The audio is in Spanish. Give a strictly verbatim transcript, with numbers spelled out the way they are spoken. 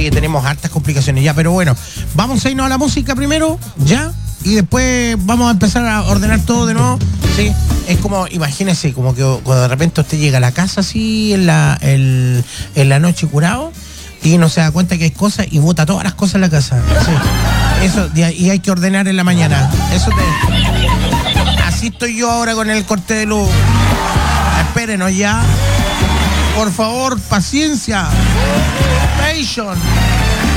que tenemos hartas complicaciones ya, pero bueno, vamos a irnos a la música primero, ya, y después vamos a empezar a ordenar todo de nuevo, ¿sí? Es como, imagínese, como que cuando de repente usted llega a la casa así en la, el, en la noche curado y no se da cuenta que hay cosas y bota todas las cosas en la casa, ¿sí? Eso, y hay que ordenar en la mañana. Eso te... Así estoy yo ahora con el corte de luz. Espérenos ya. Por favor, paciencia. Patience.